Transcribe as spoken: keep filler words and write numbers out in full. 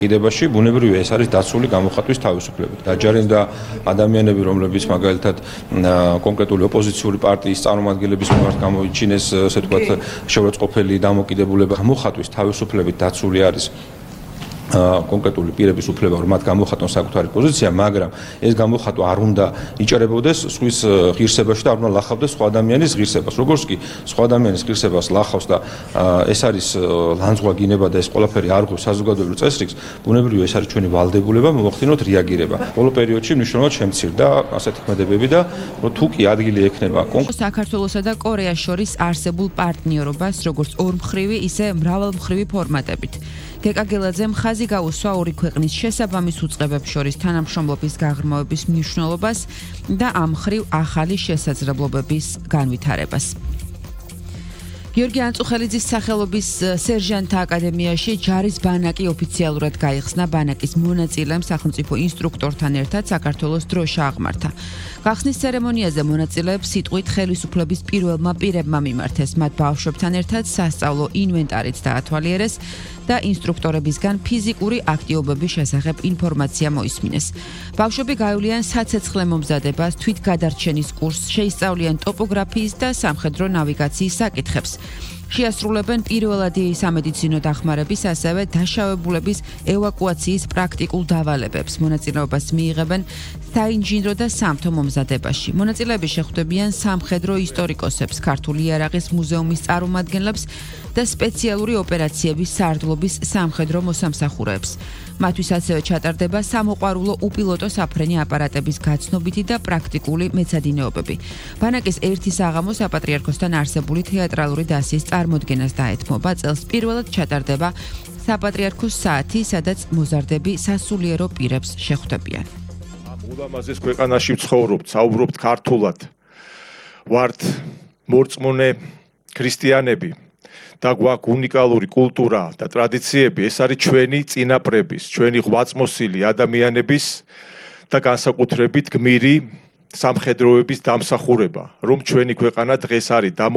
კიდებაში ბუნებრივია ეს არის დაცული გამოხატვის თავისუფლებით. დაჯარიმდა ადამიანები, რომლებიც მაგალითად კონკრეტული ოპოზიციური პარტიის წარმომადგენლების მიმართ გამოიჩინეს, ასე ვთქვათ, შეურაცხყოფელი დამოკიდებულება. გამოხატვის თავისუფლებით დაცული არის კონკრეტული პირების უფლება, რომ მათ გამოხატონ საკუთარი პოზიცია, მაგრამ ეს გამოხატვა არ უნდა იჭერებოდეს სხვის ღირსებაში და არ უნდა ლახავდეს სხვა ადამიანის ღირსებას. როგორც კი სხვა ადამიანის ღირსებას ლახავს და ეს არის ლანძღვაგინება და ეს ყველაფერი არ ღვევს საზოგადოებრივ წესრიგს, ბუნებრივია ეს არის ჩვენი ვალდებულება მოვახდინოთ რეაგირება. ბოლო პერიოდში მნიშვნელოვნად შემცირდა ასეთი ქმედებები და თუ კი ადგილი ექნება საქართველოსა და კორეას შორის არსებულ პარტნიორობას, როგორც ორმხრივი, ისე მრავალმხრივი ფორმატებით. გეკაგელაძემ ხაზი გაუსვა ორი ქვეყნის შესაბამის უწყებებს შორის თანამშრომლობის გაღრმავების მნიშვნელობას და ამ მხრივ ახალი შესაძლებლობების განვითარებას. გიორგი ანწუხელიძის სახელობის სერჟანტთა აკადემიაში ჯარის ბანაკი ოფიციალურად გაიხსნა. ბანაკის მონაწილემ სახელმწიფო ინსტრუქტორთან ერთად საქართველოს დროშა აღმართა. გახსნის ცერემონიაზე მონაწილეებს სიტყვით ხელისუფლების პირველმა პირებმა მიმართეს. მათ ბავშვებთან ერთად სასწავლო ინვენტარიც დაათვალიერეს და ინსტრუქტორებისგან ფიზიკური აქტივობების შესახებ ინფორმაცია მოისმინეს. ბავშვები გაივლიან საცეცხლე მომზადებას, თვითგადარჩენის კურსს, შეისწავლიან ტოპოგრაფიის და სამხედრო ნავიგაციის საკითხებს. შეასრულებენ პირველადი სამედიცინო დახმარების, ასევე დაშავებულების ევაკუაციის პრაქტიკულ დავალებებს. მონაწილეობას მიიღებენ საინჟინრო და სამთო მომზადებაში. მონაწილეები შეხვდებიან სამხედრო ისტორიკოსებს, ქართული იარაღის მუზეუმის წარმომადგენლებს და სპეციალური ოპერაციების სარდლობის სამხედრო მოსამსახურეებს. მათთვის ასევე ჩატარდება სამოყვარულო უპილოტო საფრენი აპარატების გაცნობითი და პრაქტიკული მეცადინეობები. ბანაკის ერთი საღამო საპატრიარქოსთან არსებული თეატრალური დასის წარმოდგენას დაეთმობა. წელს პირველად ჩატარდება საპატრიარქოს საათი, სადაც მოზარდები სასულიერო პირებს შეხვდებიან. ამ ულამაზეს ქვეყანაში ვცხოვრობთ, საუბრობთ ქართულად. ვართ მორწმუნე ქრისტიანები. და გვაქვს უნიკალური კულტურა და ტრადიციები, ეს არის ჩვენი წინაპრების, ჩვენი ღვაწმოსილი ადამიანების და განსაკუთრებით გმირი სამხედროების დამსახურება, რომ ჩვენი ქვეყანა დღეს არის